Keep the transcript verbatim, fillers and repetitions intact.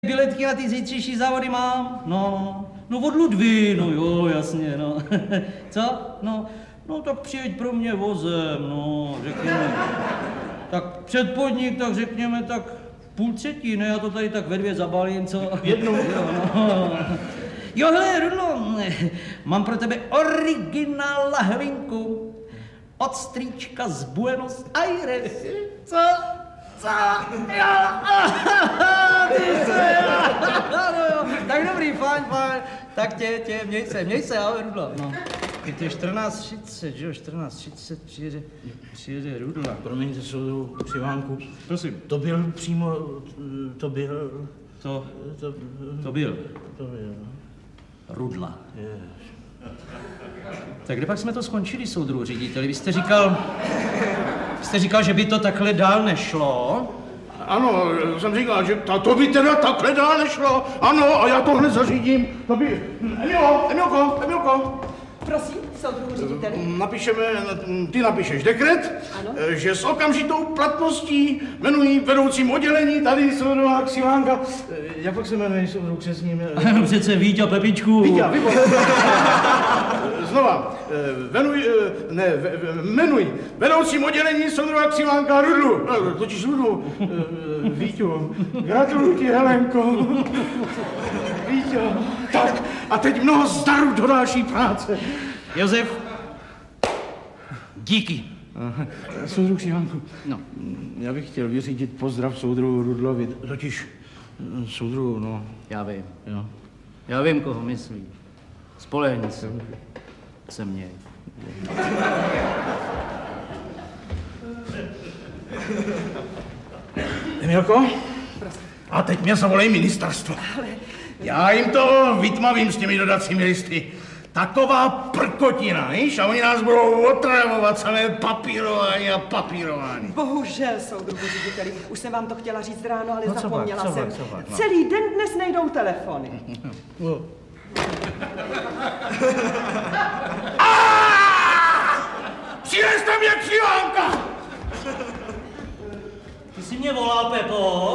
Biletky na ty zítřejší závody mám, no, no od Ludví, no jo, jasně, no. Co? No, no tak přijeď pro mě vozem, no, řekněme. Tak před podnik, tak řekněme tak půl třetí, ne, já to tady tak ve dvě zabalím, co? Jednou. Jo, no. Jo, hele, Rudlo, mám pro tebe originál lahvinku od strýčka z Buenos Aires. Co? Co? Jo, ty se, no jo, tak dobrý, fajn, fajn, tak tě, tě, měj se, měj se, ahoj, Rudlo, no. Je čtrnáct třicet, že jo, čtrnáct třicet přijede, přijede Rudla. Promiňte, soudru, Přivánku. Prosím. To byl přímo, to byl... To, to, to byl. To byl. Rudla. Jež. Tak kde pak jsme to skončili, soudru řediteli? Vy jste říkal, vy jste říkal, že by to takhle dál nešlo? Ano, jsem říkal, že ta, to by teda takhle dál nešlo. Ano, a já to hned zařídím. To by... Emilo, Emilko, Emilko. Prosím, soudruhu řediteli. Napíšeme, ty napíšeš dekret, Ano. že s okamžitou platností jmenují vedoucím oddělení tady soudruha Xilánka. Jak pak se jmenuje soudruh křesním? No přece Víťa Pepičku. Víťa, výborně. Znova, venuj, ne, jmenuj vedoucím oddělení soudruha Xilánka Rudlu, totiž Rudlu, Víťu, gratuluji ti, Helenko. Víťo, tak a teď mnoho zdarů do další práce. Josef, díky. Soudruh Xilánku, No. já bych chtěl vyřídit pozdrav soudruhu Rudlovi, totiž soudruhu, no. Já vím. Jo. Já vím, koho myslí. Spolehni se. Se měj. Emilko? A teď mě zavolej ministerstvo. Ale... Já jim to vytmavím s těmi dodacími listy. Taková prkotina, víš? A oni nás budou otravovat, samé papírování a papírování. Bohužel, soudruhu řediteli, už jsem vám to chtěla říct ráno, ale No, co zapomněla pak, co jsem. pak, co pak, no. Celý den dnes nejdou telefony. No. Přineste mě Přivánka! Ty jsi mě volal, Pepo?